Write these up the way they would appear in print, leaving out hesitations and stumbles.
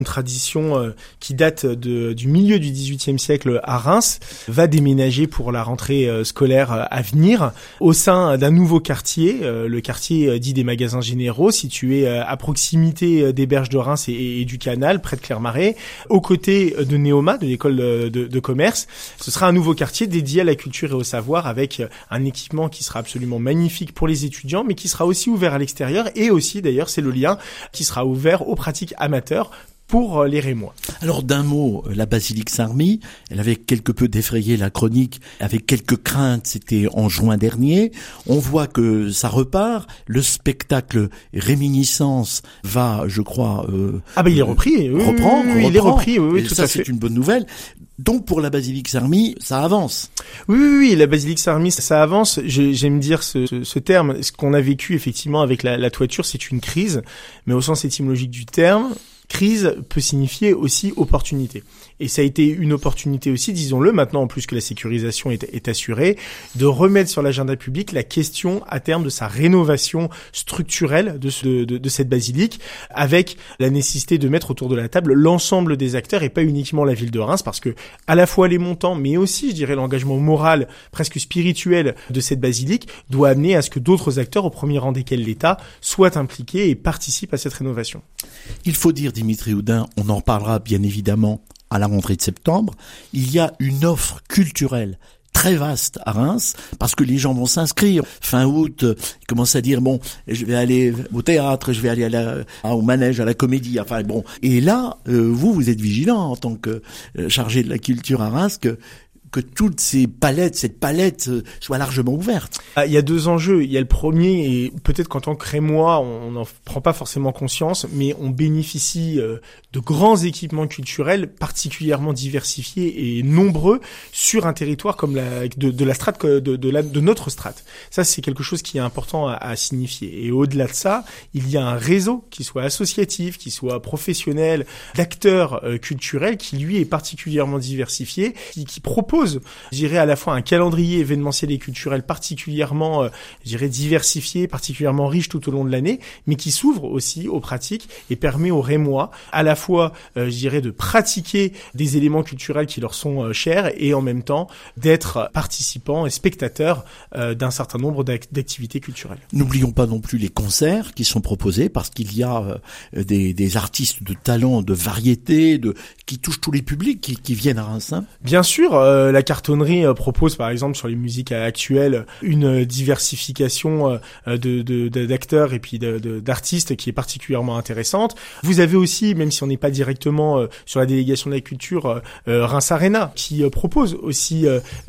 Une tradition qui date du milieu du XVIIIe siècle à Reims, va déménager pour la rentrée scolaire à venir au sein d'un nouveau quartier, le quartier dit des Magasins Généraux, situé à proximité des berges de Reims et du canal, près de Clermarais, aux côtés de Néoma, de l'école de commerce. Ce sera un nouveau quartier dédié à la culture et au savoir, avec un équipement qui sera absolument magnifique pour les étudiants, mais qui sera aussi ouvert à l'extérieur, et aussi d'ailleurs c'est le lien qui sera ouvert aux pratiques amateurs pour les Rémois. Alors d'un mot, la basilique Saint-Remy, elle avait quelque peu défrayé la chronique avec quelques craintes, c'était en juin dernier. On voit que ça repart, le spectacle Réminiscence va, je crois... il est repris, reprendre. Il est repris, oui, tout ça, à fait. C'est une bonne nouvelle. Donc pour la basilique Saint-Remy, ça avance. Oui, la basilique Saint-Remy, ça avance. J'aime dire ce terme. Ce qu'on a vécu effectivement avec la toiture, c'est une crise, mais au sens étymologique du terme, crise peut signifier aussi opportunité. Et ça a été une opportunité aussi, disons-le, maintenant en plus que la sécurisation est assurée, de remettre sur l'agenda public la question à terme de sa rénovation structurelle de cette basilique, avec la nécessité de mettre autour de la table l'ensemble des acteurs et pas uniquement la ville de Reims, parce que à la fois les montants, mais aussi, je dirais, l'engagement moral, presque spirituel de cette basilique doit amener à ce que d'autres acteurs, au premier rang desquels l'État, soient impliqués et participent à cette rénovation. Il faut dire, Dimitri Oudin, on en reparlera bien évidemment à la rentrée de septembre, il y a une offre culturelle très vaste à Reims, parce que les gens vont s'inscrire. Fin août, ils commencent à dire, je vais aller au théâtre, je vais aller au manège, à la comédie, enfin bon. Et là, vous êtes vigilant en tant que chargé de la culture à Reims, que toutes cette palette soit largement ouverte. Il y a deux enjeux. Il y a le premier, et peut-être qu'en tant que Rémois, on n'en prend pas forcément conscience, mais on bénéficie de grands équipements culturels particulièrement diversifiés et nombreux sur un territoire comme de la strate de notre strate. Ça, c'est quelque chose qui est important à signifier. Et au-delà de ça, il y a un réseau qui soit associatif, qui soit professionnel, d'acteurs culturels, qui lui est particulièrement diversifié, qui propose, je dirais, à la fois un calendrier événementiel et culturel particulièrement, diversifié, particulièrement riche tout au long de l'année, mais qui s'ouvre aussi aux pratiques et permet aux Rémois à la fois, de pratiquer des éléments culturels qui leur sont chers et en même temps d'être participants et spectateurs d'un certain nombre d'activités culturelles. N'oublions pas non plus les concerts qui sont proposés, parce qu'il y a des artistes de talent, de variété, qui touchent tous les publics, qui viennent à Reims. Bien sûr, la cartonnerie propose par exemple sur les musiques actuelles une diversification d'acteurs et puis d'artistes qui est particulièrement intéressante. Vous avez aussi, même si on n'est pas directement sur la délégation de la culture, Reims Arena qui propose aussi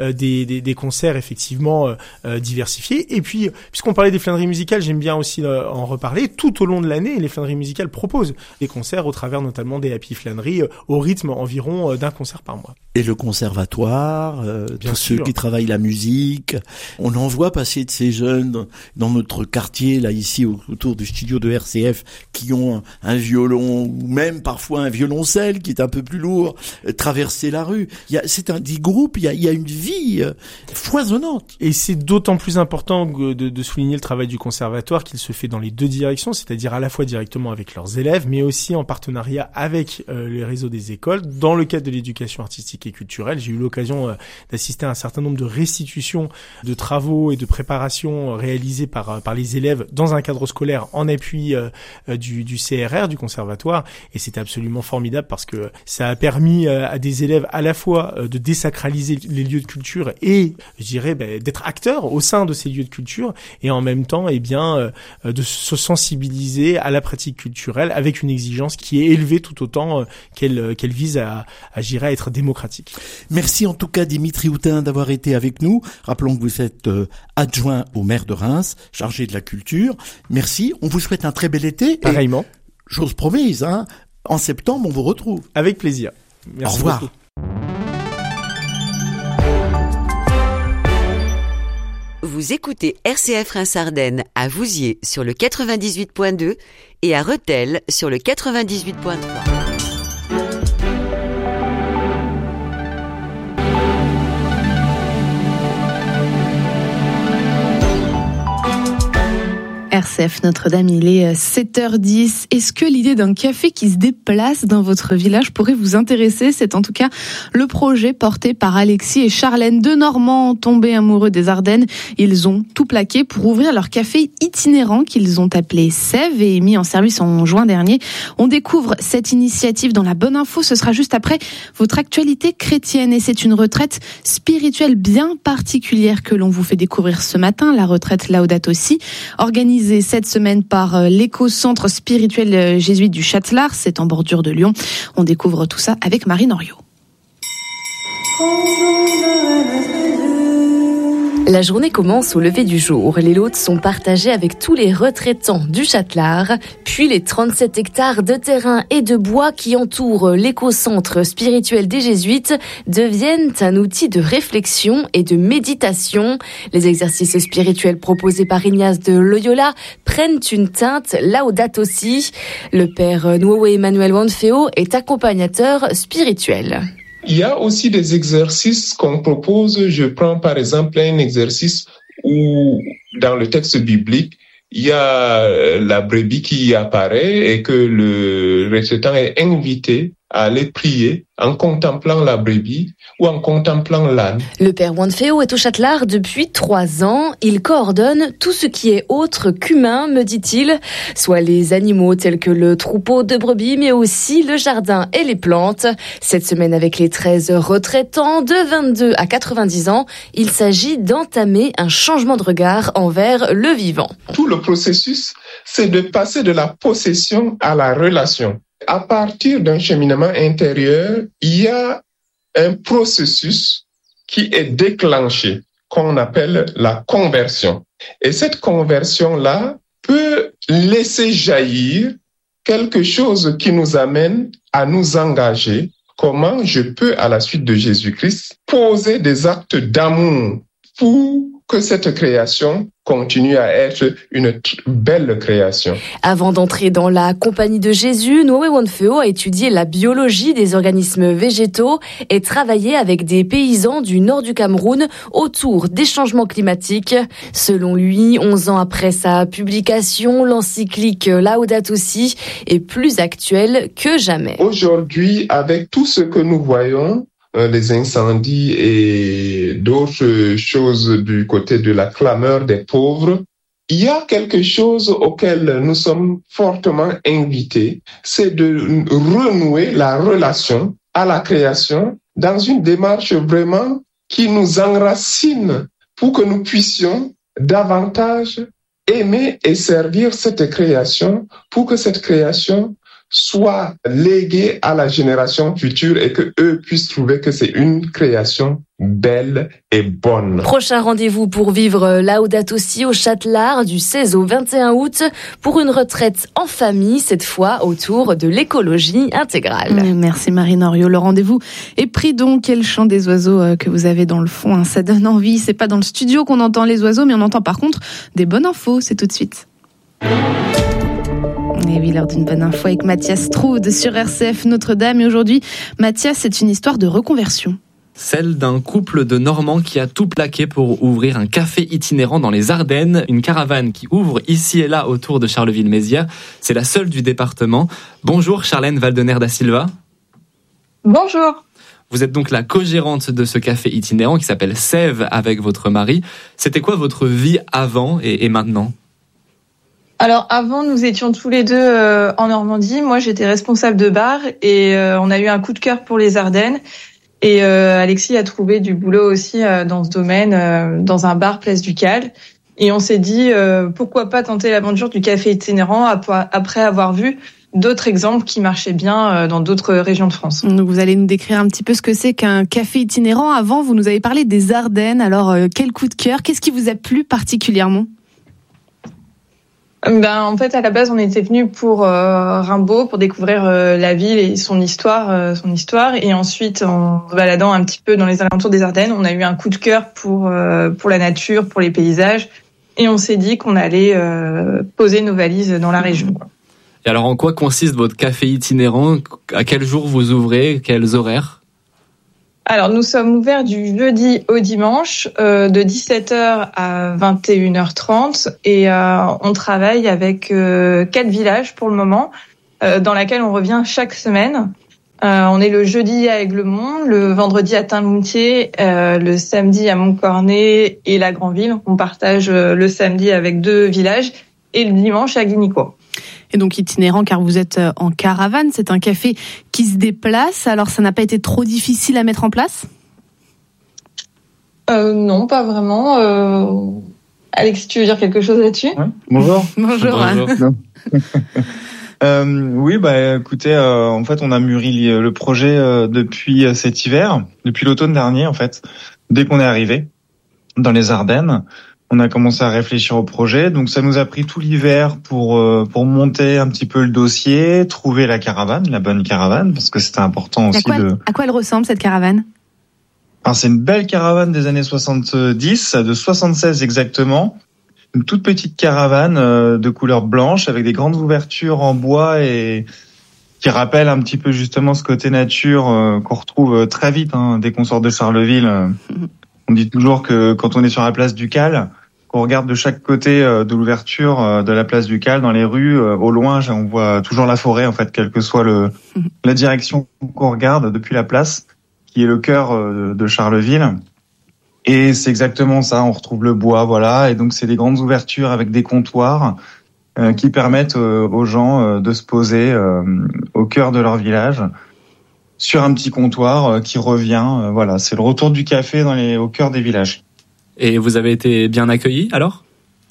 des concerts effectivement diversifiés. Et puis, puisqu'on parlait des flâneries musicales, j'aime bien aussi en reparler. Tout au long de l'année, les flâneries musicales proposent des concerts au travers notamment des Happy Flâneries au rythme environ d'un concert par mois. Et le conservatoire, tous ceux qui travaillent la musique, on en voit passer de ces jeunes dans notre quartier, là ici autour du studio de RCF, qui ont un violon ou même parfois un violoncelle qui est un peu plus lourd, traverser la rue. C'est un dit groupe, il y a une vie foisonnante. Et c'est d'autant plus important de souligner le travail du conservatoire qu'il se fait dans les deux directions, c'est-à-dire à la fois directement avec leurs élèves, mais aussi en partenariat avec les réseaux des écoles, dans le cadre de l'éducation artistique et culturelle. J'ai eu l'occasion d'assister à un certain nombre de restitutions de travaux et de préparations réalisées par les élèves dans un cadre scolaire en appui du CRR, du conservatoire, et c'était absolument formidable parce que ça a permis à des élèves à la fois de désacraliser les lieux de culture et, je dirais, d'être acteurs au sein de ces lieux de culture, et en même temps, de se sensibiliser à la pratique culturelle avec une exigence qui est élevée tout autant qu'elle vise à être démocratique. Merci en tout cas Dimitri Oudin d'avoir été avec nous. Rappelons que vous êtes adjoint au maire de Reims, chargé de la culture. Merci, on vous souhaite un très bel été. Pareillement. Et, chose promise, en septembre on vous retrouve. Avec plaisir. Merci. Au revoir. Beaucoup. Vous écoutez RCF Reims-Ardennes à Vouziers sur le 98.2 et à Rethel sur le 98.3. RCF Notre-Dame, il est 7h10. Est-ce que l'idée d'un café qui se déplace dans votre village pourrait vous intéresser ? C'est en tout cas le projet porté par Alexis et Charlène, deux Normands tombés amoureux des Ardennes. Ils ont tout plaqué pour ouvrir leur café itinérant qu'ils ont appelé Sève et mis en service en juin dernier. On découvre cette initiative dans la bonne info. Ce sera juste après votre actualité chrétienne et c'est une retraite spirituelle bien particulière que l'on vous fait découvrir ce matin, la retraite Laudato Si, organisée cette semaine par l'éco-centre spirituel jésuite du Châtelard, c'est en bordure de Lyon. On découvre tout ça avec Marie Noriot. La journée commence au lever du jour. Les lots sont partagés avec tous les retraitants du Châtelard. Puis les 37 hectares de terrain et de bois qui entourent l'éco-centre spirituel des Jésuites deviennent un outil de réflexion et de méditation. Les exercices spirituels proposés par Ignace de Loyola prennent une teinte Laudato Si. Le père Nuowe Emmanuel Wanfeo est accompagnateur spirituel. Il y a aussi des exercices qu'on propose. Je prends par exemple un exercice où, dans le texte biblique, il y a la brebis qui apparaît et que le retraitant est invité à aller prier en contemplant la brebis ou en contemplant l'âne. Le père Wanfeo est au Châtelard depuis 3 ans. Il coordonne tout ce qui est autre qu'humain, me dit-il, soit les animaux tels que le troupeau de brebis, mais aussi le jardin et les plantes. Cette semaine, avec les 13 retraitants de 22 à 90 ans, il s'agit d'entamer un changement de regard envers le vivant. Tout le processus, c'est de passer de la possession à la relation. À partir d'un cheminement intérieur, il y a un processus qui est déclenché, qu'on appelle la conversion. Et cette conversion-là peut laisser jaillir quelque chose qui nous amène à nous engager. Comment je peux, à la suite de Jésus-Christ, poser des actes d'amour pour que cette création continue à être une belle création. Avant d'entrer dans la compagnie de Jésus, Nuowe Wanfeo a étudié la biologie des organismes végétaux et travaillé avec des paysans du nord du Cameroun autour des changements climatiques. Selon lui, 11 ans après sa publication, l'encyclique Laudato Si est plus actuelle que jamais. Aujourd'hui, avec tout ce que nous voyons, les incendies et d'autres choses du côté de la clameur des pauvres, il y a quelque chose auquel nous sommes fortement invités, c'est de renouer la relation à la création dans une démarche vraiment qui nous enracine pour que nous puissions davantage aimer et servir cette création, pour que cette création soit léguée à la génération future et que eux puissent trouver que c'est une création belle et bonne. Prochain rendez-vous pour vivre Laudato Si au Châtelard du 16 au 21 août pour une retraite en famille, cette fois autour de l'écologie intégrale. Merci Marie Noriot. Le rendez-vous est pris donc. Quel chant des oiseaux que vous avez dans le fond, hein. Ça donne envie. C'est pas dans le studio qu'on entend les oiseaux, mais on entend par contre des bonnes infos. C'est tout de suite. Et oui, l'heure d'une bonne info avec Mathias Troude sur RCF Notre-Dame. Et aujourd'hui, Mathias, c'est une histoire de reconversion. Celle d'un couple de Normands qui a tout plaqué pour ouvrir un café itinérant dans les Ardennes. Une caravane qui ouvre ici et là autour de Charleville-Mézières. C'est la seule du département. Bonjour Charlène Valdener da Silva. Bonjour. Vous êtes donc la co-gérante de ce café itinérant qui s'appelle Sève avec votre mari. C'était quoi votre vie avant et maintenant ? Alors avant, nous étions tous les deux en Normandie. Moi, j'étais responsable de bar et on a eu un coup de cœur pour les Ardennes. Et Alexis a trouvé du boulot aussi dans ce domaine, dans un bar Place du Cal. Et on s'est dit, pourquoi pas tenter l'aventure du café itinérant après avoir vu d'autres exemples qui marchaient bien dans d'autres régions de France. Donc vous allez nous décrire un petit peu ce que c'est qu'un café itinérant. Avant, vous nous avez parlé des Ardennes. Alors, quel coup de cœur ? Qu'est-ce qui vous a plu particulièrement ? En fait, à la base, on était venus pour Rimbaud, pour découvrir la ville et son histoire. Et ensuite, en se baladant un petit peu dans les alentours des Ardennes, on a eu un coup de cœur pour la nature, pour les paysages. Et on s'est dit qu'on allait poser nos valises dans la région. Et alors, en quoi consiste votre café itinérant ? À quel jour vous ouvrez ? Quels horaires ? Alors, nous sommes ouverts du jeudi au dimanche, de 17h à 21h30, et on travaille avec 4 villages pour le moment, dans lesquels on revient chaque semaine. On est le jeudi à Aiglemont, le vendredi à Tinmoutier, le samedi à Montcornet et la Grandville. On partage le samedi avec 2 villages, et le dimanche à Guinicourt. Et donc itinérant car vous êtes en caravane, c'est un café qui se déplace, alors ça n'a pas été trop difficile à mettre en place ? Non, pas vraiment. Alex, tu veux dire quelque chose là-dessus ? Ouais. Bonjour. Bonjour. Oui, écoutez, en fait, on a mûri le projet depuis cet hiver, depuis l'automne dernier, en fait. Dès qu'on est arrivé dans les Ardennes, on a commencé à réfléchir au projet. Donc, ça nous a pris tout l'hiver pour monter un petit peu le dossier, trouver la caravane, la bonne caravane, parce que c'était important aussi À quoi elle ressemble, cette caravane ? Alors, c'est une belle caravane des années 70, de 76 exactement. Une toute petite caravane de couleur blanche avec des grandes ouvertures en bois et qui rappelle un petit peu justement ce côté nature qu'on retrouve très vite dès qu'on sort de Charleville. On dit toujours que quand on est sur la place du Cal, qu'on regarde de chaque côté de l'ouverture de la place du Cal dans les rues, au loin, on voit toujours la forêt en fait, quelle que soit la direction qu'on regarde depuis la place, qui est le cœur de Charleville. Et c'est exactement ça, on retrouve le bois, voilà, et donc c'est des grandes ouvertures avec des comptoirs qui permettent aux gens de se poser au cœur de leur village sur un petit comptoir qui revient, voilà, c'est le retour du café au cœur des villages. Et vous avez été bien accueillis alors ?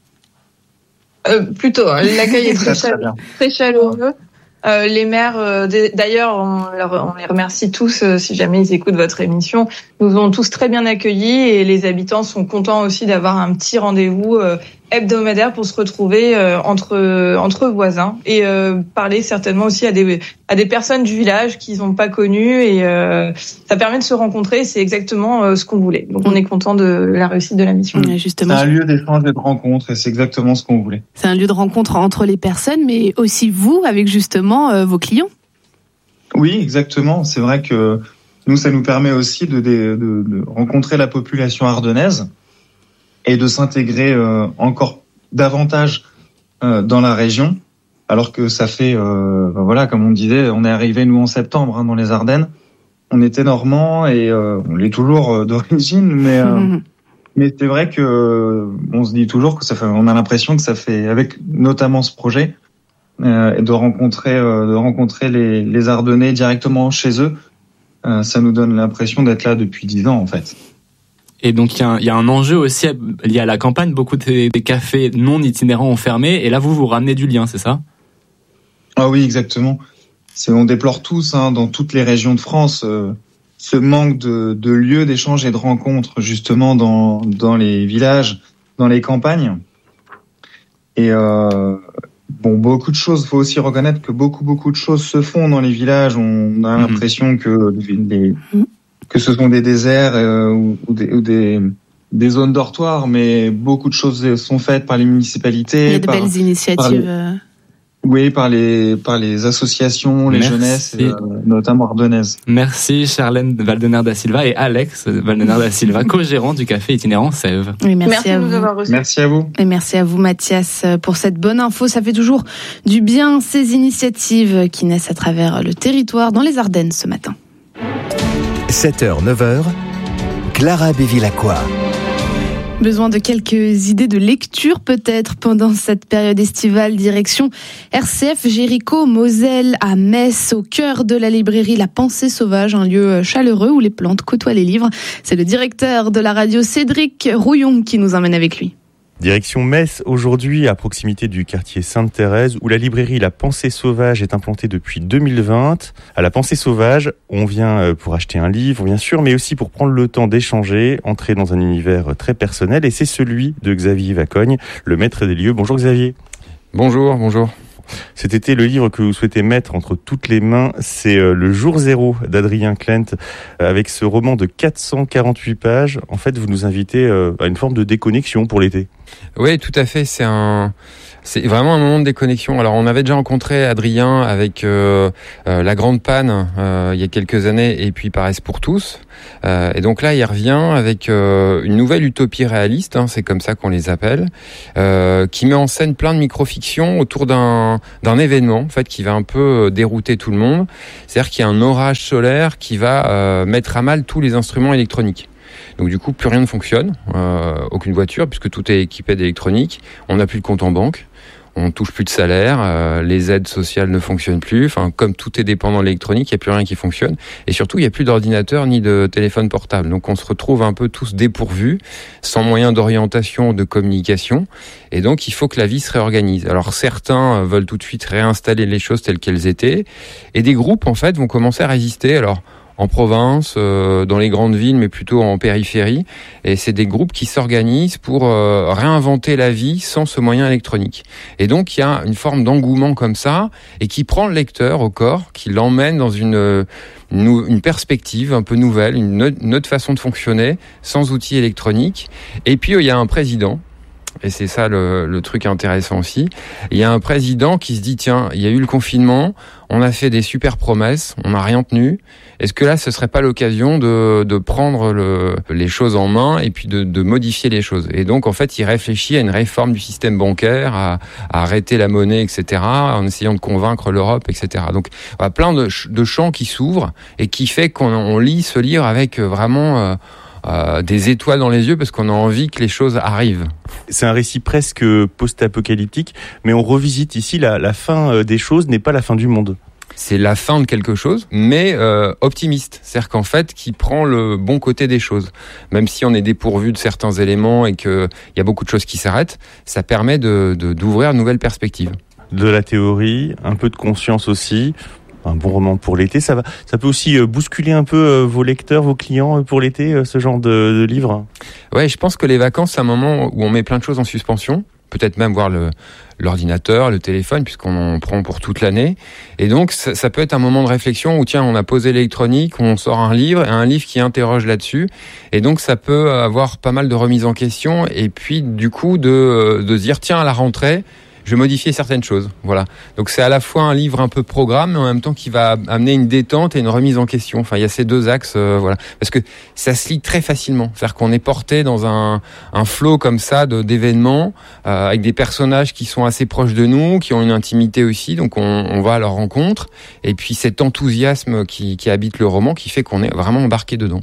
Plutôt, l'accueil est très chaleureux. Les maires, d'ailleurs, on les remercie tous si jamais ils écoutent votre émission, nous ont tous très bien accueillis et les habitants sont contents aussi d'avoir un petit rendez-vous hebdomadaire pour se retrouver entre voisins et parler certainement aussi à des personnes du village qu'ils n'ont pas connues et ça permet de se rencontrer. C'est exactement ce qu'on voulait. Donc on est content de la réussite de la mission. Justement, c'est un lieu d'échange et de rencontre et c'est exactement ce qu'on voulait. C'est un lieu de rencontre entre les personnes, mais aussi vous avec justement vos clients. Oui, exactement. C'est vrai que nous, ça nous permet aussi de rencontrer la population ardennaise et de s'intégrer encore davantage dans la région, alors que ça fait, voilà, comme on disait, on est arrivé nous en septembre dans les Ardennes. On était normands et on l'est toujours d'origine, mais c'est vrai que on se dit toujours que ça fait, on a l'impression que ça fait, avec notamment ce projet, de rencontrer les Ardennais directement chez eux, ça nous donne l'impression d'être là depuis 10 ans en fait. Et donc il y a un enjeu aussi lié à la campagne, beaucoup des cafés non itinérants ont fermé, et là vous ramenez du lien, c'est ça ? Ah oui, exactement. On déplore tous dans toutes les régions de France ce manque de lieux d'échange et de rencontres justement dans les villages, dans les campagnes. Et beaucoup de choses, faut aussi reconnaître que beaucoup de choses se font dans les villages. On a l'impression que ce sont des déserts ou des zones dortoirs, mais beaucoup de choses sont faites par les municipalités. Il y a de belles initiatives. Oui, par les associations, les jeunesses, notamment ardennaises. Merci Charlène Valdener da Silva et Alex Valdener da Silva, co-gérant du café itinérant Sève. Oui, merci à vous. Merci à vous. Et merci à vous Mathias pour cette bonne info. Ça fait toujours du bien ces initiatives qui naissent à travers le territoire dans les Ardennes ce matin. 7h, 9h, Clara Bévilacqua. Besoin de quelques idées de lecture peut-être pendant cette période estivale, direction RCF Jéricho Moselle à Metz, au cœur de la librairie La Pensée Sauvage, un lieu chaleureux où les plantes côtoient les livres. C'est le directeur de la radio Cédric Rouillon qui nous emmène avec lui. Direction Metz, aujourd'hui à proximité du quartier Sainte-Thérèse, où la librairie La Pensée Sauvage est implantée depuis 2020. À La Pensée Sauvage, on vient pour acheter un livre, bien sûr, mais aussi pour prendre le temps d'échanger, entrer dans un univers très personnel, et c'est celui de Xavier Vacogne, le maître des lieux. Bonjour Xavier. Bonjour. Cet été, le livre que vous souhaitez mettre entre toutes les mains, c'est Le Jour Zéro d'Adrien Klent, avec ce roman de 448 pages. En fait, vous nous invitez à une forme de déconnexion pour l'été. Oui, tout à fait. C'est un C'est vraiment un moment de déconnexion. Alors on avait déjà rencontré Adrien avec la grande panne il y a quelques années et puis Paresse pour tous. Et donc là il revient avec une nouvelle utopie réaliste, c'est comme ça qu'on les appelle, qui met en scène plein de micro-fictions autour d'un événement en fait qui va un peu dérouter tout le monde. C'est-à-dire qu'il y a un orage solaire qui va mettre à mal tous les instruments électroniques. Donc du coup plus rien ne fonctionne, aucune voiture puisque tout est équipé d'électronique, on n'a plus de compte en banque. On touche plus de salaire, les aides sociales ne fonctionnent plus. Enfin, comme tout est dépendant de l'électronique, il n'y a plus rien qui fonctionne. Et surtout, il n'y a plus d'ordinateur ni de téléphone portable. Donc, on se retrouve un peu tous dépourvus, sans moyen d'orientation, de communication. Et donc, il faut que la vie se réorganise. Alors, certains veulent tout de suite réinstaller les choses telles qu'elles étaient. Et des groupes, en fait, vont commencer à résister. Alors, en province, dans les grandes villes, mais plutôt en périphérie. Et c'est des groupes qui s'organisent pour réinventer la vie sans ce moyen électronique. Et donc, il y a une forme d'engouement comme ça, et qui prend le lecteur au corps, qui l'emmène dans une perspective un peu nouvelle, une autre façon de fonctionner, sans outils électroniques. Et puis, il y a un président. Et c'est ça le truc intéressant aussi. Il y a un président qui se dit, tiens, il y a eu le confinement, on a fait des super promesses, on n'a rien tenu. Est-ce que là, ce serait pas l'occasion de prendre les choses en main et puis de modifier les choses? Et donc, en fait, il réfléchit à une réforme du système bancaire, à arrêter la monnaie, etc., en essayant de convaincre l'Europe, etc. Donc, voilà, plein de champs qui s'ouvrent et qui fait qu'on lit ce livre avec vraiment des étoiles dans les yeux parce qu'on a envie que les choses arrivent. C'est un récit presque post-apocalyptique, mais on revisite ici la fin des choses n'est pas la fin du monde. C'est la fin de quelque chose, mais optimiste. C'est-à-dire qu'en fait, qui prend le bon côté des choses. Même si on est dépourvu de certains éléments et qu'il y a beaucoup de choses qui s'arrêtent, ça permet d'ouvrir de nouvelles perspectives. De la théorie, un peu de conscience aussi. Un bon roman pour l'été, ça peut aussi bousculer un peu vos lecteurs, vos clients pour l'été, ce genre de livre. Ouais, je pense que les vacances, c'est un moment où on met plein de choses en suspension. Peut-être même voir l'ordinateur, le téléphone, puisqu'on en prend pour toute l'année. Et donc, ça peut être un moment de réflexion où, tiens, on a posé l'électronique, on sort un livre qui interroge là-dessus. Et donc, ça peut avoir pas mal de remises en question. Et puis, du coup, de se dire, tiens, à la rentrée, je vais modifier certaines choses. Voilà. Donc c'est à la fois un livre un peu programme, mais en même temps qui va amener une détente et une remise en question. Enfin, il y a ces deux axes, voilà. Parce que ça se lit très facilement. C'est-à-dire qu'on est porté dans un flot comme ça d'événements, avec des personnages qui sont assez proches de nous, qui ont une intimité aussi. Donc on va à leur rencontre. Et puis cet enthousiasme qui habite le roman, qui fait qu'on est vraiment embarqué dedans.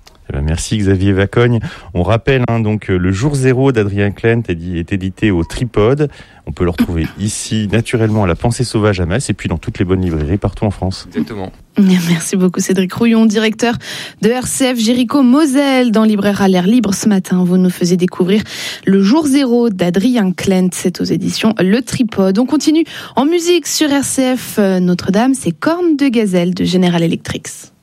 Merci Xavier Vacogne. On rappelle donc Le Jour Zéro d'Adrien Klent est édité au Tripode. On peut le retrouver ici naturellement à La Pensée Sauvage à Metz et puis dans toutes les bonnes librairies partout en France. Exactement. Merci beaucoup Cédric Rouillon, directeur de RCF Jéricho-Moselle dans Libraire à l'air libre. Ce matin, vous nous faisiez découvrir Le Jour Zéro d'Adrien Klent. C'est aux éditions Le Tripode. On continue en musique sur RCF Notre-Dame. C'est Cornes de Gazelle de General Electric.